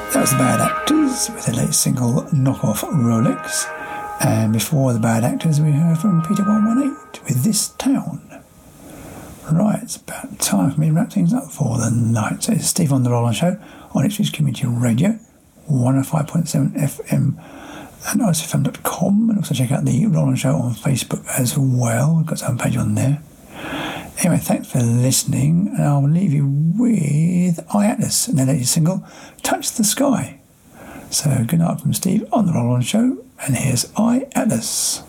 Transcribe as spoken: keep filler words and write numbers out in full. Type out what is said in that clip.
That was the Bad Actors with their latest single, Knock Off Rolex. And before the Bad Actors, we heard from Peter one one eight with This Town. Right, it's about time for me to wrap things up for the night. So it's Steve on the Roland Show on Ipswich Community Radio, one oh five point seven F M and R S F M dot com. And also check out the Roland Show on Facebook as well. We've got some page on there. Anyway, thanks for listening, and I'll leave you with iAtlas and their latest single, Touch the Sky. So good night from Steve on the Roland Show, and here's iAtlas.